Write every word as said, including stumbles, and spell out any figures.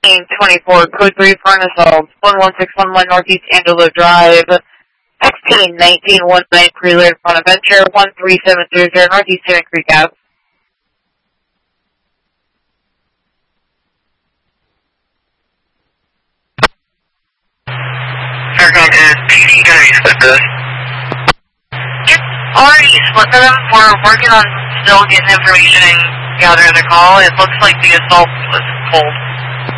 twenty-four, code three for an assault, one one six one one Northeast Angelo Drive, X T nineteen nineteen Prelude Bonaventure, one three seven zero zero Northeast Santa Creek Ave. Faircom, is P D going to be split this? It's already split them. We're working on still getting information and gathering the call. It looks like the assault was pulled.